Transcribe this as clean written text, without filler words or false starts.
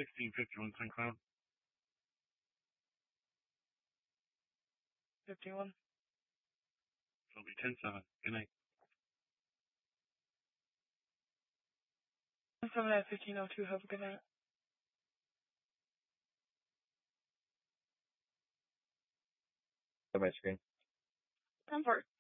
1651 St. Cloud. 51. It'll be 10-7. Good night. 7 at 1502. Have a good night. On my screen. Comfort.